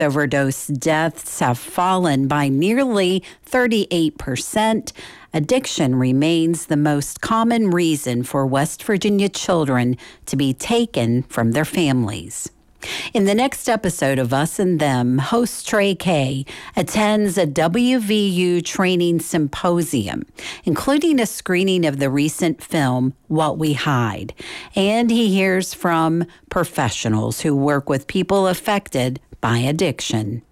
Overdose deaths have fallen by nearly 38%. Addiction remains the most common reason for West Virginia children to be taken from their families. In the next episode of Us and Them, host Trey Kay attends a WVU training symposium, including a screening of the recent film, What We Hide. And he hears from professionals who work with people affected by addiction.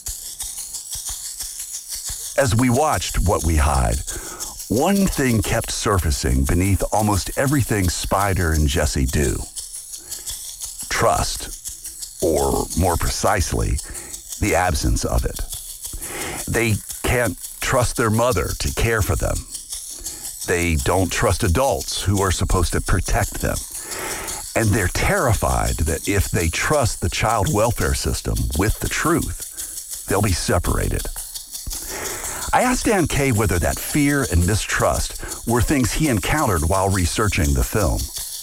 As we watched What We Hide, one thing kept surfacing beneath almost everything Spider and Jesse do. Trust. Or more precisely, the absence of it. They can't trust their mother to care for them. They don't trust adults who are supposed to protect them. And they're terrified that if they trust the child welfare system with the truth, they'll be separated. I asked Dan Kay whether that fear and mistrust were things he encountered while researching the film.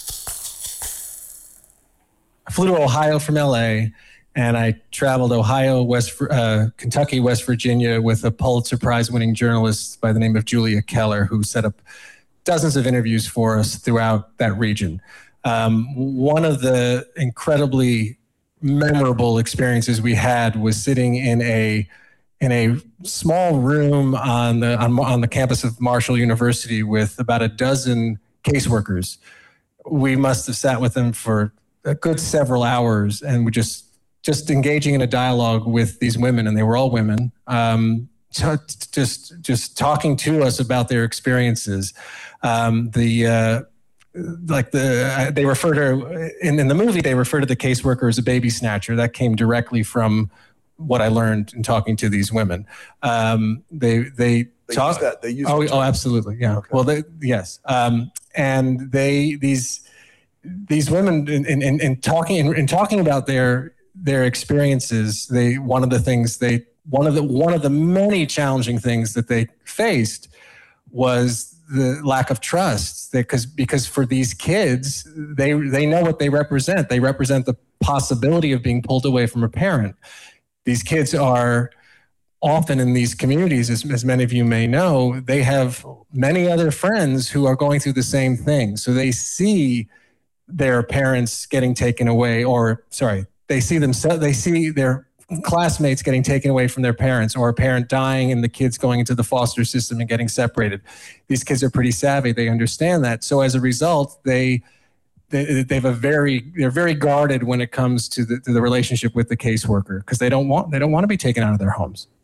I flew to Ohio from LA, and I traveled Ohio, Kentucky, West Virginia with a Pulitzer Prize winning journalist by the name of Julia Keller, who set up dozens of interviews for us throughout that region. One of the incredibly memorable experiences we had was sitting in a small room on the campus of Marshall University with about a dozen caseworkers. We must have sat with them for a good several hours, and we're just engaging in a dialogue with these women, and they were all women, just talking to us about their experiences. They refer to in the movie, they refer to the caseworker as a baby snatcher. That came directly from what I learned in talking to these women. They talk. They use oh, absolutely, yeah. Okay. Well, yes, and these women in talking about their experiences, one of the many challenging things that they faced was the lack of trust. Because for these kids, they know what they represent. They represent the possibility of being pulled away from a parent. These kids are often in these communities, as many of you may know, they have many other friends who are going through the same thing. So they see their parents getting taken away, they see their classmates getting taken away from their parents, or a parent dying and the kids going into the foster system and getting separated. These kids are pretty savvy. They understand that. So as a result, they're very guarded when it comes to the relationship with the caseworker, because they don't want to be taken out of their homes.